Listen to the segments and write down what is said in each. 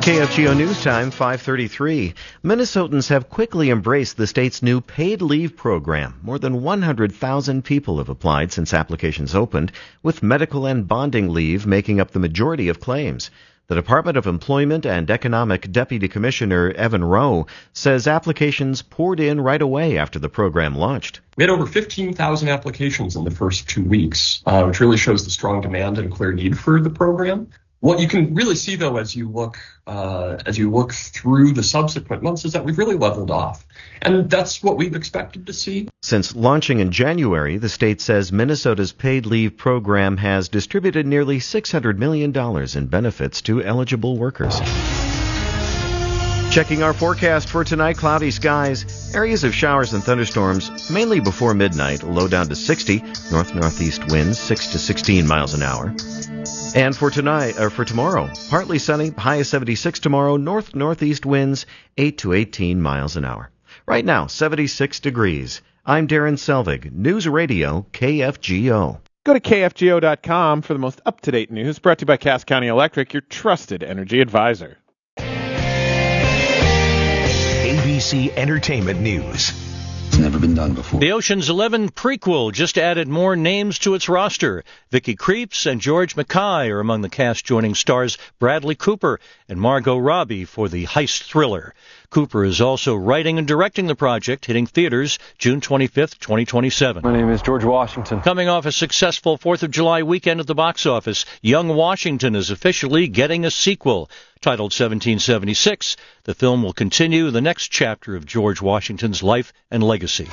KFGO News Time, 5:33. Minnesotans have quickly embraced the state's new paid leave program. More than 100,000 people have applied since applications opened, with medical and bonding leave making up the majority of claims. The Department of Employment and Economic Deputy Commissioner Evan Rowe says applications poured in right away after the program launched. We had over 15,000 applications in the first 2 weeks, which really shows the strong demand and clear need for the program. What you can really see, though, as you look through the subsequent months, is that we've really leveled off. And that's what we've expected to see. Since launching in January, the state says Minnesota's paid leave program has distributed nearly $600 million in benefits to eligible workers. Checking our forecast for tonight, cloudy skies, areas of showers and thunderstorms, mainly before midnight, low down to 60, north-northeast winds 6 to 16 miles an hour. And for tomorrow, partly sunny, high of 76 tomorrow, north-northeast winds 8 to 18 miles an hour. Right now, 76 degrees. I'm Darren Selvig, News Radio KFGO. Go to KFGO.com for the most up-to-date news, brought to you by Cass County Electric, your trusted energy advisor. ABC Entertainment News. It's never been done before. The Ocean's 11 prequel just added more names to its roster. Vicky Krieps and George Mackay are among the cast joining stars Bradley Cooper and Margot Robbie for the heist thriller. Cooper is also writing and directing the project, hitting theaters June 25th, 2027. My name is George Washington. Coming off a successful 4th of July weekend at the box office, Young Washington is officially getting a sequel. Titled 1776, the film will continue the next chapter of George Washington's life and legacy.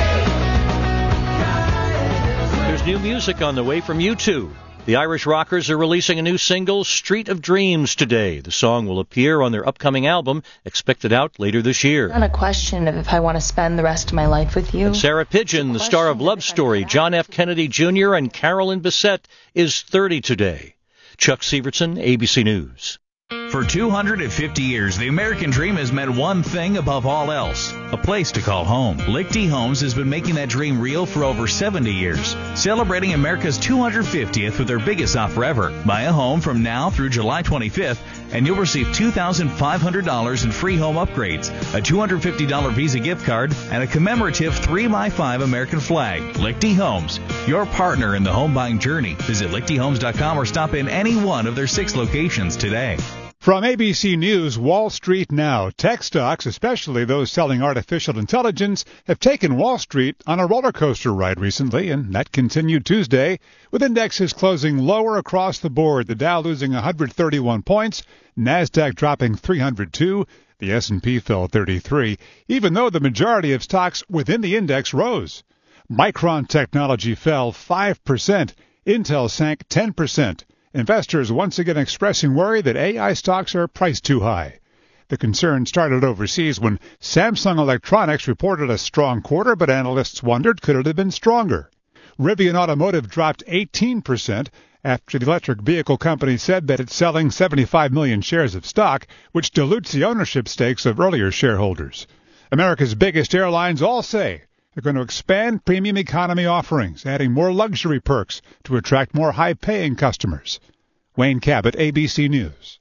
There's new music on the way from U2. The Irish Rockers are releasing a new single, Street of Dreams, today. The song will appear on their upcoming album, expected out later this year. It's not a question of if I want to spend the rest of my life with you. And Sarah Pidgeon, the star of Love Story, John F. Kennedy Jr., and Carolyn Bessette, is 30 today. Chuck Severson, ABC News. For 250 years, the American dream has meant one thing above all else: a place to call home. Lichty Homes has been making that dream real for over 70 years, celebrating America's 250th with their biggest offer ever. Buy a home from now through July 25th, and you'll receive $2,500 in free home upgrades, a $250 Visa gift card, and a commemorative 3x5 American flag. Lichty Homes, your partner in the home buying journey. Visit lichtyhomes.com or stop in any one of their 6 locations today. From ABC News, Wall Street Now. Tech stocks, especially those selling artificial intelligence, have taken Wall Street on a roller coaster ride recently, and that continued Tuesday, with indexes closing lower across the board. The Dow losing 131 points, NASDAQ dropping 302, the S&P fell 33, even though the majority of stocks within the index rose. Micron Technology fell 5%, Intel sank 10%. Investors once again expressing worry that AI stocks are priced too high. The concern started overseas when Samsung Electronics reported a strong quarter, but analysts wondered, could it have been stronger? Rivian Automotive dropped 18% after the electric vehicle company said that it's selling 75 million shares of stock, which dilutes the ownership stakes of earlier shareholders. America's biggest airlines all say they're going to expand premium economy offerings, adding more luxury perks to attract more high-paying customers. Wayne Cabot, ABC News.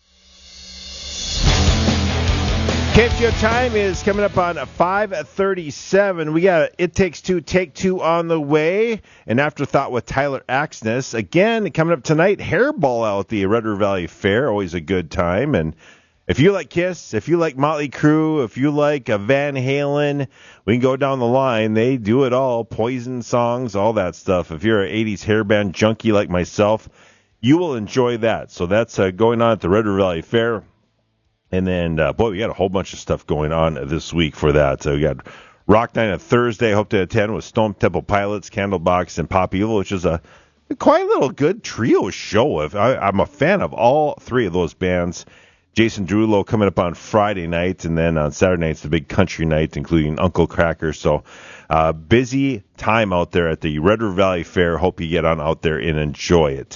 KFGO time is coming up on 5:37. We got It Takes Two, Take Two on the way. An afterthought with Tyler Axness. Again, coming up tonight, Hairball out at the Red River Valley Fair. Always a good time. And if you like Kiss, if you like Motley Crue, if you like Van Halen, we can go down the line. They do it all. Poison songs, all that stuff. If you're an 80s hairband junkie like myself, you will enjoy that. So that's going on at the Red River Valley Fair. And then, we got a whole bunch of stuff going on this week for that. So we got Rock Night on Thursday. Hope to attend with Stone Temple Pilots, Candlebox, and Pop Evil, which is a quite little good trio show. I'm a fan of all 3 of those bands. Jason Derulo coming up on Friday night, and then on Saturday night it's the big country night, including Uncle Cracker. So busy time out there at the Red River Valley Fair. Hope you get on out there and enjoy it.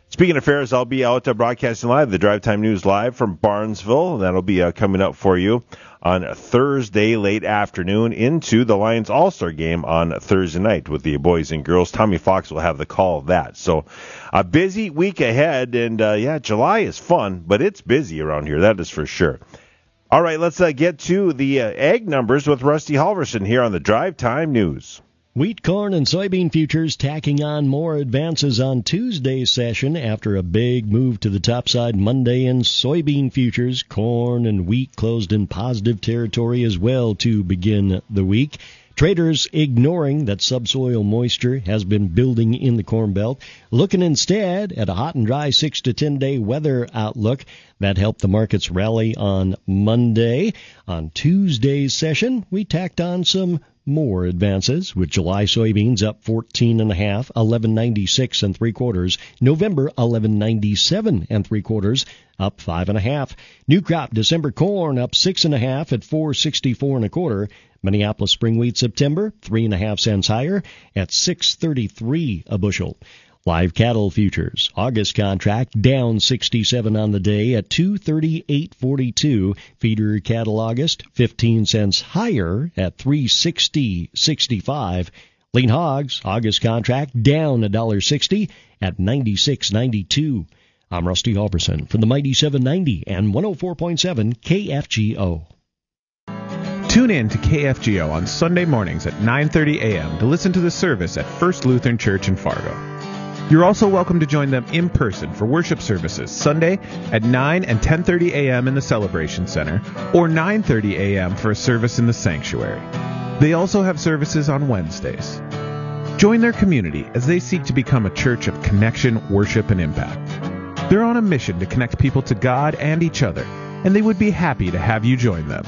Speaking of fairs, I'll be out broadcasting live, the Drive Time News Live from Barnesville. That'll be coming up for you on Thursday late afternoon into the Lions All-Star game on Thursday night with the boys and girls. Tommy Fox will have the call of that. So a busy week ahead, and July is fun, but it's busy around here, that is for sure. All right, let's get to the ag numbers with Rusty Halverson here on the Drive Time News. Wheat, corn, and soybean futures tacking on more advances on Tuesday's session after a big move to the top side Monday in soybean futures. Corn and wheat closed in positive territory as well to begin the week. Traders ignoring that subsoil moisture has been building in the Corn Belt, looking instead at a hot and dry 6 to 10-day weather outlook. That helped the markets rally on Monday. On Tuesday's session, we tacked on some more advances, with July soybeans up 14.5, 11.96 3/4. November 11.97 3/4, up 5.5. New crop December corn up 6.5 at 4.64 1/4. Minneapolis spring wheat September 3.5 cents higher at 6.33 a bushel. Live cattle futures, August contract down 67 on the day at 238.42. Feeder cattle August 15 cents higher at 360.65. Lean hogs, August contract down $1.60 at 96.92. I'm Rusty Halverson from the Mighty 790 and 104.7 KFGO. Tune in to KFGO on Sunday mornings at 9:30 a.m. to listen to the service at First Lutheran Church in Fargo. You're also welcome to join them in person for worship services Sunday at 9 and 10:30 a.m. in the Celebration Center, or 9:30 a.m. for a service in the sanctuary. They also have services on Wednesdays. Join their community as they seek to become a church of connection, worship, and impact. They're on a mission to connect people to God and each other, and they would be happy to have you join them.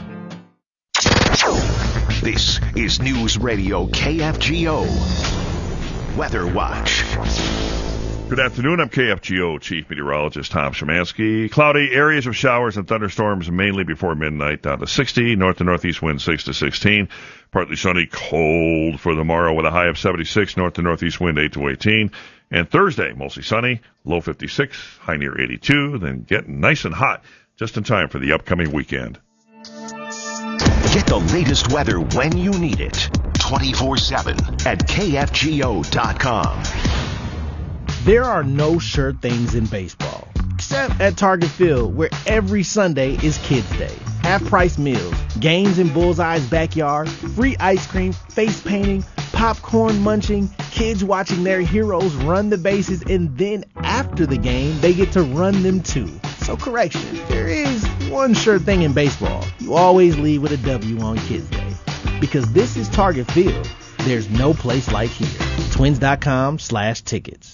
This is News Radio KFGO Weather Watch. Good afternoon. I'm KFGO Chief Meteorologist Tom Szymanski. Cloudy, areas of showers and thunderstorms mainly before midnight, down to 60. North to northeast winds 6 to 16. Partly sunny, cold for tomorrow with a high of 76. North to northeast wind 8 to 18. And Thursday, mostly sunny, low 56, high near 82. Then getting nice and hot just in time for the upcoming weekend. Get the latest weather when you need it. 24/7 at KFGO.com. There are no sure things in baseball, except at Target Field, where every Sunday is Kids Day. Half-price meals, games in Bullseye's backyard, free ice cream, face painting, popcorn munching, kids watching their heroes run the bases, and then after the game, they get to run them too. So correction, there is one sure thing in baseball. You always leave with a W on Kids Day. Because this is Target Field, there's no place like here. Twins.com/tickets.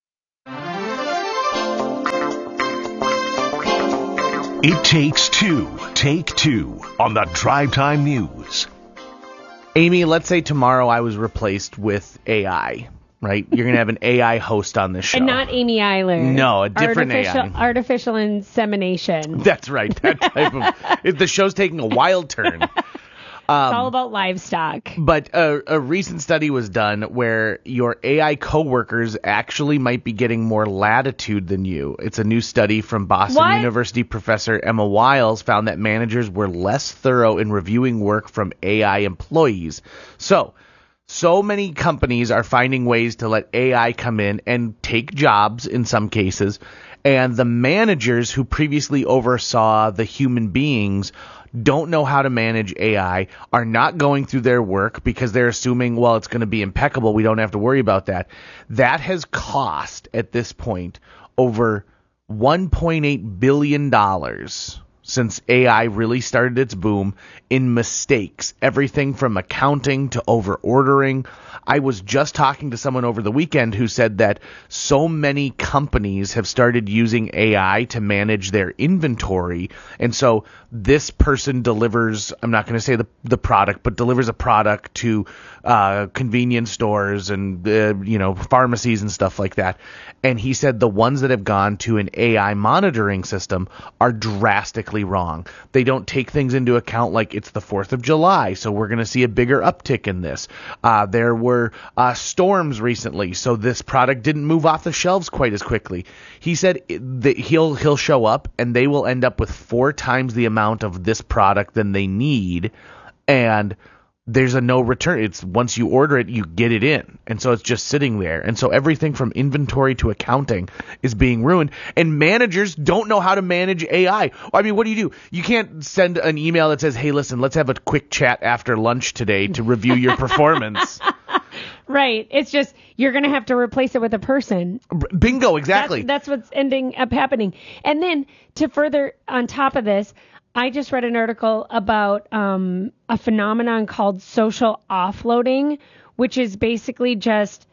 It takes two. Take two on the Drive Time News. Amy, let's say tomorrow I was replaced with AI, right? You're going to have an AI host on this show. And not Amy Eiler. No, a different AI. Artificial insemination. That's right. That type of. The show's taking a wild turn. It's all about livestock. But a recent study was done where your AI coworkers actually might be getting more latitude than you. It's a new study from Boston University professor Emma Wiles found that managers were less thorough in reviewing work from AI employees. So many companies are finding ways to let AI come in and take jobs in some cases, and the managers who previously oversaw the human beings don't know how to manage AI, are not going through their work because they're assuming, well, it's going to be impeccable. We don't have to worry about that. That has cost, at this point, over $1.8 billion since AI really started its boom in mistakes. Everything from accounting to over-ordering. I was just talking to someone over the weekend who said that so many companies have started using AI to manage their inventory. And so this person delivers, I'm not going to say the product, but delivers a product to convenience stores and pharmacies and stuff like that. And he said the ones that have gone to an AI monitoring system are drastically statistically wrong. They don't take things into account like it's the 4th of July, so we're going to see a bigger uptick in this. There were storms recently, so this product didn't move off the shelves quite as quickly. He said that he'll show up and they will end up with 4 times the amount of this product than they need, and there's a no return. It's once you order it, you get it in. And so it's just sitting there. And so everything from inventory to accounting is being ruined. And managers don't know how to manage AI. I mean, what do? You can't send an email that says, hey, listen, let's have a quick chat after lunch today to review your performance. Right. It's just you're going to have to replace it with a person. Bingo, exactly. That's what's ending up happening. And then to further on top of this, I just read an article about a phenomenon called social offloading, which is basically just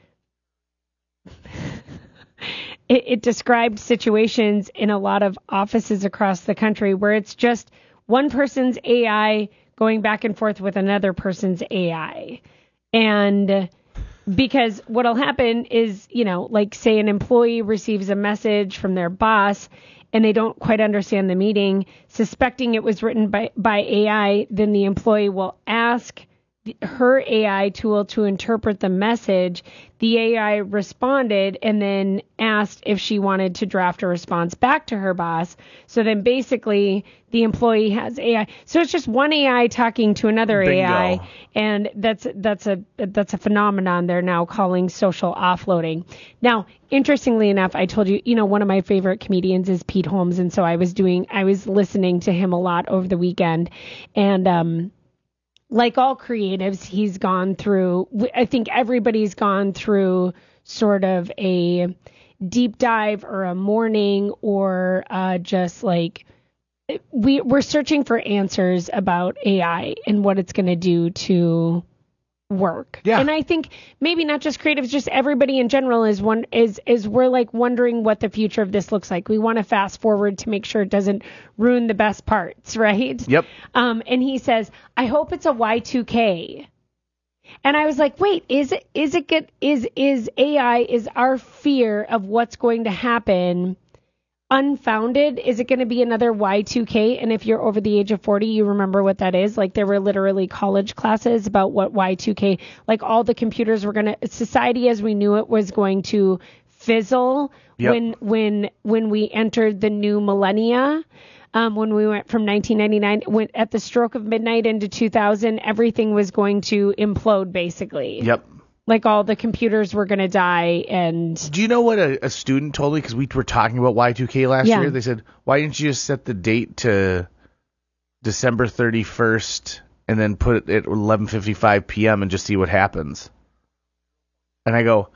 it described situations in a lot of offices across the country where it's just one person's AI going back and forth with another person's AI. And because what'll happen is, like say an employee receives a message from their boss and they don't quite understand the meaning, suspecting it was written by AI, then the employee will ask her AI tool to interpret the message. The AI responded and then asked if she wanted to draft a response back to her boss. So then basically the employee has AI. So it's just one AI talking to another Bingo. AI, and that's a phenomenon they're now calling social offloading. Now, interestingly enough, I told you, one of my favorite comedians is Pete Holmes, and so I was listening to him a lot over the weekend, and like all creatives, he's gone through, I think everybody's gone through sort of a deep dive or a morning or just like we're searching for answers about AI and what it's going to do to work. Yeah. And I think maybe not just creatives, just everybody in general is we're like wondering what the future of this looks like. We want to fast forward to make sure it doesn't ruin the best parts, right? Yep. And he says, I hope it's a Y2K. And I was like, wait, is our fear of what's going to happen unfounded? Is it going to be another Y2K? And if you're over the age of 40, you remember what that is. Like there were literally college classes about what Y2K, like all the computers were going to, society as we knew it was going to fizzle. Yep. when we entered the new millennia. When we went from 1999, at the stroke of midnight into 2000, everything was going to implode basically. Yep. Like all the computers were going to die. And do you know what a student told me? Because we were talking about Y2K last year. They said, why didn't you just set the date to December 31st and then put it at 11:55 p.m. and just see what happens? And I go,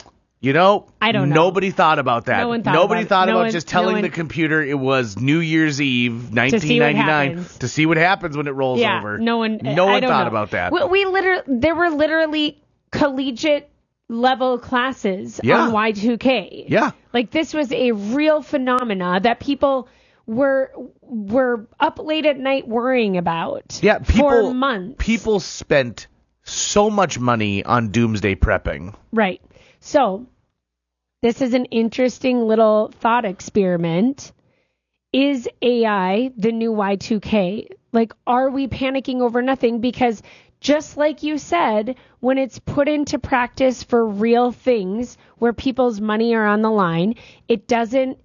I don't know. Nobody thought about that. Nobody thought about just telling the computer it was New Year's Eve, 1999, to see what happens when it rolls over. No one thought about that. There were literally collegiate level classes on Y2K. Yeah. Like this was a real phenomena that people were up late at night worrying about for months. People spent so much money on doomsday prepping. Right. So this is an interesting little thought experiment. Is AI the new Y2K? Like, are we panicking over nothing? Because just like you said, when it's put into practice for real things where people's money are on the line, it doesn't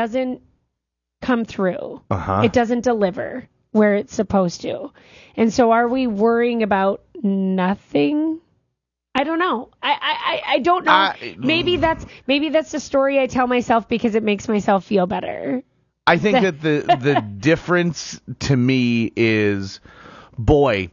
come through. Uh-huh. It doesn't deliver where it's supposed to. And so are we worrying about nothing? I don't know. I don't know. Maybe that's the story I tell myself because it makes myself feel better. I think that the difference to me is, boy,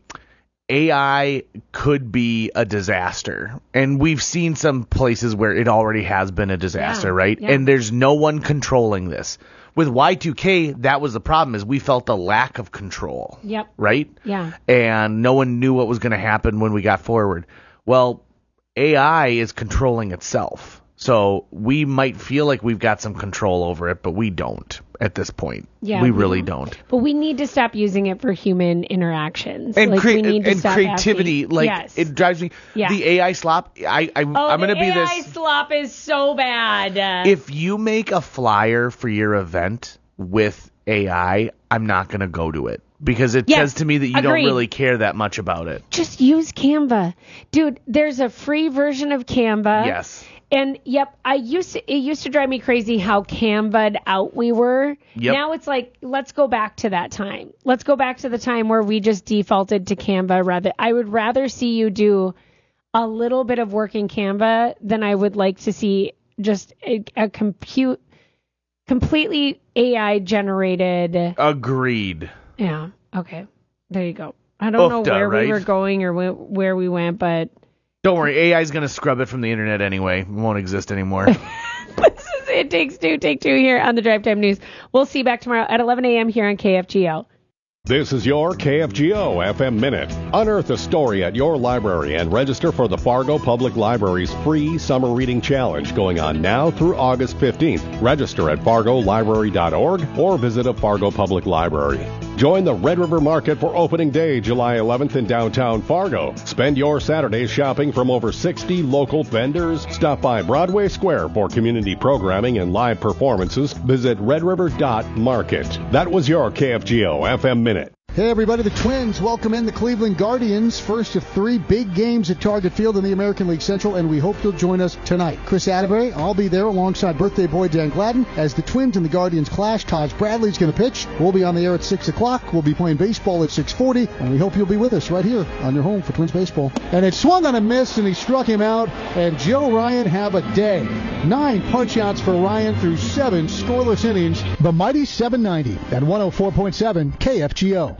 AI could be a disaster. And we've seen some places where it already has been a disaster, right? Yeah. And there's no one controlling this. With Y2K, that was the problem, is we felt a lack of control. Yep. Right? Yeah. And no one knew what was going to happen when we got forward. Well, AI is controlling itself. So we might feel like we've got some control over it, but we don't at this point. Yeah, we really don't. But we need to stop using it for human interactions. And, we need to stop creativity. It drives me. Yeah. The AI slop. I'm going to be this. AI slop is so bad. If you make a flyer for your event with AI, I'm not going to go to it. Because it says to me that you don't really care that much about it. Just use Canva. Dude, there's a free version of Canva. Yes. And, it used to drive me crazy how Canva'd out we were. Yep. Now it's like, let's go back to that time. Let's go back to the time where we just defaulted to Canva. I would rather see you do a little bit of work in Canva than I would like to see just a completely AI-generated. Agreed. Yeah. Okay. There you go. I don't know where we were going or where we went, but don't worry. AI is going to scrub it from the internet anyway. It won't exist anymore. This is It Takes Two. Take two here on the Drive Time News. We'll see you back tomorrow at 11 a.m. here on KFGO. This is your KFGO FM Minute. Unearth a story at your library and register for the Fargo Public Library's free Summer Reading Challenge going on now through August 15th. Register at fargolibrary.org or visit a Fargo Public Library. Join the Red River Market for opening day, July 11th in downtown Fargo. Spend your Saturdays shopping from over 60 local vendors. Stop by Broadway Square for community programming and live performances. Visit redriver.market. That was your KFGO FM Minute. Hey everybody, the Twins welcome in the Cleveland Guardians. First of 3 big games at Target Field in the American League Central, and we hope you'll join us tonight. Chris Atterbury, I'll be there alongside birthday boy Dan Gladden. As the Twins and the Guardians clash, Taj Bradley's going to pitch. We'll be on the air at 6 o'clock. We'll be playing baseball at 6:40, and we hope you'll be with us right here on your home for Twins baseball. And it swung on a miss, and he struck him out, and Joe Ryan have a day. 9 punch-outs for Ryan through 7 scoreless innings. The mighty 790 at 104.7 KFGO.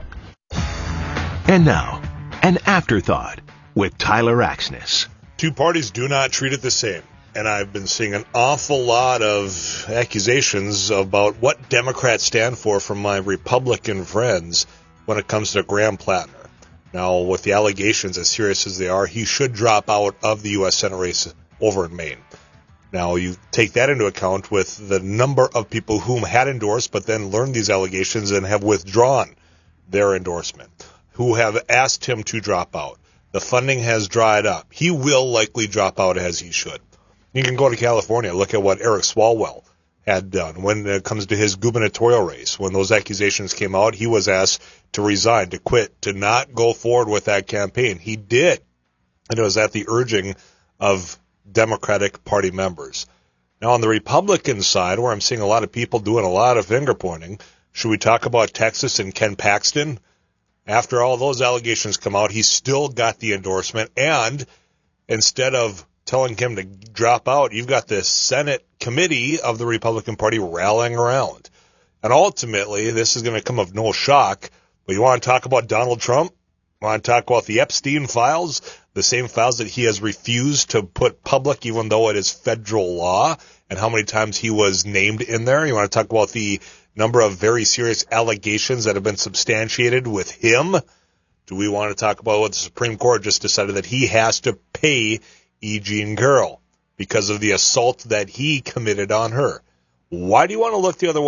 And now, an afterthought with Tyler Axness. Two parties do not treat it the same. And I've been seeing an awful lot of accusations about what Democrats stand for from my Republican friends when it comes to Graham Plattner. Now, with the allegations as serious as they are, he should drop out of the U.S. Senate race over in Maine. Now, you take that into account with the number of people whom had endorsed but then learned these allegations and have withdrawn their endorsement, who have asked him to drop out. The funding has dried up. He will likely drop out as he should. You can go to California, look at what Eric Swalwell had done when it comes to his gubernatorial race. When those accusations came out, he was asked to resign, to quit, to not go forward with that campaign. He did, and it was at the urging of Democratic Party members. Now, on the Republican side, where I'm seeing a lot of people doing a lot of finger-pointing, should we talk about Texas and Ken Paxton? After all those allegations come out, he still got the endorsement, and instead of telling him to drop out, you've got the Senate committee of the Republican Party rallying around. And ultimately, this is going to come of no shock, but you want to talk about Donald Trump? Want to talk about the Epstein files, the same files that he has refused to put public even though it is federal law, and how many times he was named in there? You want to talk about the number of very serious allegations that have been substantiated with him? Do we want to talk about what the Supreme Court just decided that he has to pay E. Jean Carroll because of the assault that he committed on her? Why do you want to look the other way?